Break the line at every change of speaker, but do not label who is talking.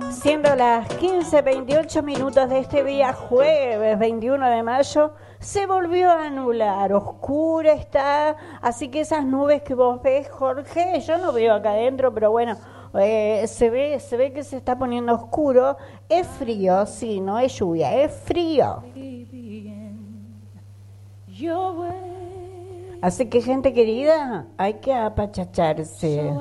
Siendo las 15:28 de este día, jueves 21 de mayo, se volvió a anular, oscura está, así que esas nubes que vos ves, Jorge, yo no veo acá adentro, pero bueno, se ve que se está poniendo oscuro, es frío, sí, no es lluvia, es frío. Así que gente querida, hay que apachacharse.